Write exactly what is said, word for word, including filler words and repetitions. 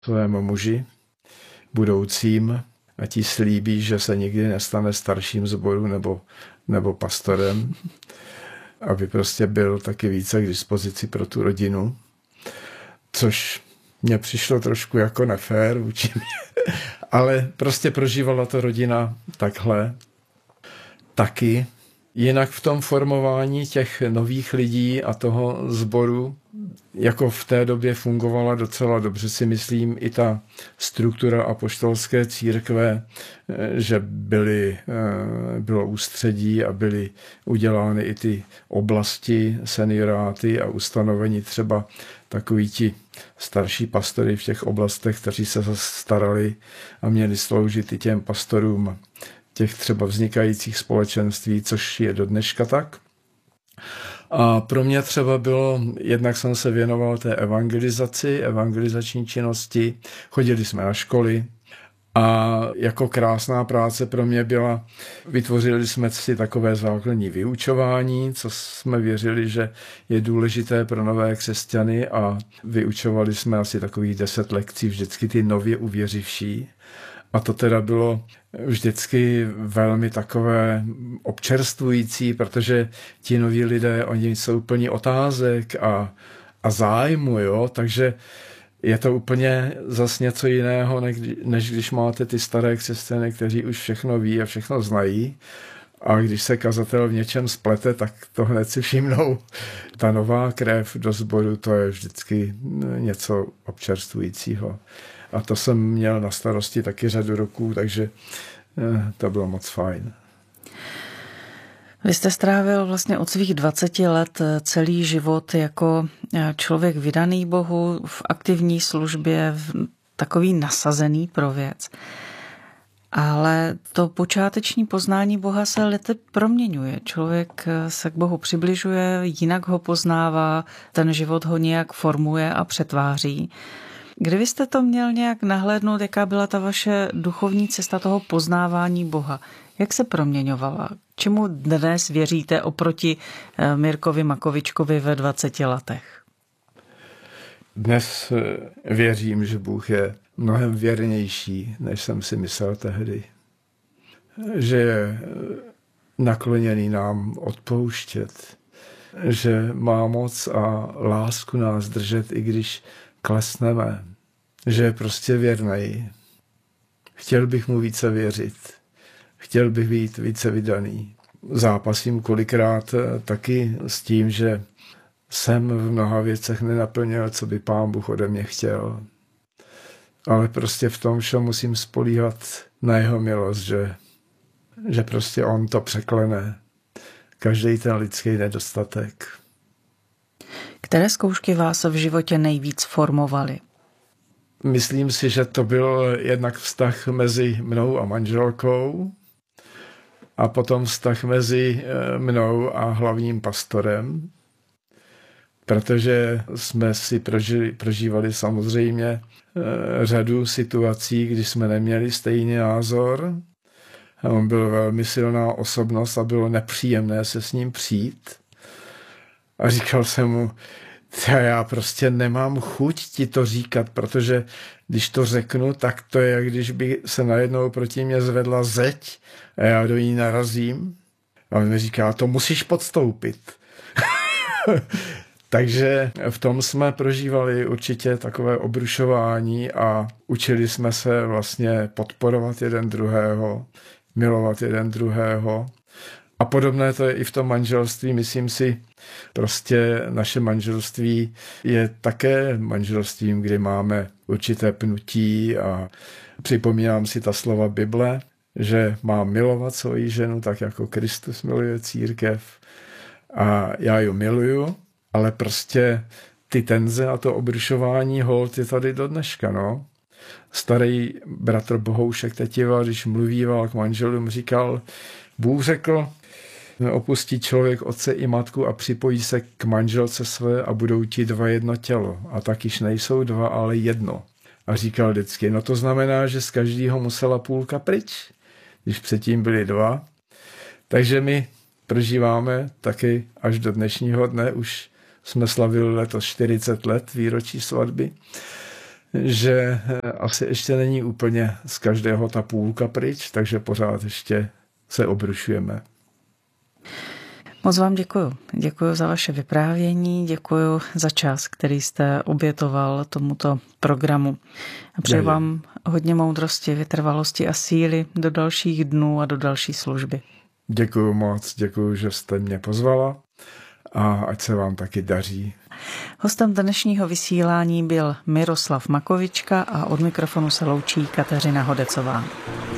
svému muži budoucím a ti slíbí, že se nikdy nestane starším sboru nebo, nebo pastorem, aby prostě byl taky více k dispozici pro tu rodinu, což mně přišlo trošku jako nefér vůči mě, ale prostě prožívala to rodina takhle taky. Jinak v tom formování těch nových lidí a toho sboru, jako v té době fungovala docela dobře, si myslím, i ta struktura apoštolské církve, že byly, bylo ústředí a byly udělány i ty oblasti, senioráty a ustanovení třeba takoví ti starší pastory v těch oblastech, kteří se starali a měli sloužit i těm pastorům těch třeba vznikajících společenství, což je do dneška tak. A pro mě třeba bylo, jednak jsem se věnoval té evangelizaci, evangelizační činnosti, chodili jsme na školy a jako krásná práce pro mě byla, vytvořili jsme si takové základní vyučování, co jsme věřili, že je důležité pro nové křesťany a vyučovali jsme asi takových deset lekcí, vždycky ty nově uvěřivší. A to teda bylo vždycky velmi takové občerstvující, protože ti noví lidé, oni jsou plní otázek a, a zájmu, jo, takže je to úplně zas něco jiného, než když máte ty staré křesťany, kteří už všechno ví a všechno znají. A když se kazatel v něčem splete, tak to hned si všimnou. Ta nová krev do sboru, to je vždycky něco občerstvujícího. A to jsem měl na starosti taky řadu roků, takže to bylo moc fajn. Vy jste strávil vlastně od svých dvaceti let celý život jako člověk vydaný Bohu, v aktivní službě, takový nasazený pro věc. Ale to počáteční poznání Boha se lety proměňuje. Člověk se k Bohu přibližuje, jinak ho poznává, ten život ho nějak formuje a přetváří. Kdyby jste to měl nějak nahlédnout, jaká byla ta vaše duchovní cesta toho poznávání Boha? Jak se proměňovala? Čemu dnes věříte oproti Mirkovi Makovičkovi ve dvaceti letech? Dnes věřím, že Bůh je mnohem věrnější, než jsem si myslel tehdy. Že je nakloněný nám odpouštět. Že má moc a lásku nás držet, i když klesneme. Že je prostě věrnej. Chtěl bych mu více věřit. Chtěl bych být více vydaný. Zápasím kolikrát taky s tím, že jsem v mnoha věcech nenaplnil, co by Pán Bůh ode mě chtěl. Ale prostě v tom všem musím spolíhat na jeho milost, že, že prostě on to překlene. Každý ten lidský nedostatek. Které zkoušky vás v životě nejvíc formovaly? Myslím si, že to byl jednak vztah mezi mnou a manželkou a potom vztah mezi mnou a hlavním pastorem, protože jsme si prožili, prožívali samozřejmě řadu situací, kdy jsme neměli stejný názor. On byl velmi silná osobnost a bylo nepříjemné se s ním přijít. A říkal jsem mu, já prostě nemám chuť ti to říkat, protože když to řeknu, tak to je, jak když by se najednou proti mě zvedla zeď a já do ní narazím. A on mi říká, to musíš podstoupit. Takže v tom jsme prožívali určitě takové obrušování a učili jsme se vlastně podporovat jeden druhého, milovat jeden druhého. A podobné to je i v tom manželství, myslím si, prostě naše manželství je také manželstvím, kdy máme určité pnutí a připomínám si ta slova Bible, že mám milovat svoji ženu tak, jako Kristus miluje církev a já ji miluju, ale prostě ty tenze a to obrušování holt je tady do dneška, no. Starý bratr Bohoušek Tetiva, když mluvíval k manželům, říkal, Bůh řekl, opustí člověk otce i matku a připojí se k manželce své a budou ti dva jedno tělo. A tak již nejsou dva, ale jedno. A říkal vždycky, no to znamená, že z každého musela půlka pryč, když předtím byli dva. Takže my prožíváme taky až do dnešního dne, už jsme slavili letos čtyřicet let výročí svatby, že asi ještě není úplně z každého ta půlka pryč, takže pořád ještě se obrušujeme. Moc vám děkuju. Děkuju za vaše vyprávění, děkuju za čas, který jste obětoval tomuto programu. A přeji vám hodně moudrosti, vytrvalosti a síly do dalších dnů a do další služby. Děkuju moc, děkuju, že jste mě pozvala a ať se vám taky daří. Hostem dnešního vysílání byl Miroslav Makovička a od mikrofonu se loučí Kateřina Hodecová.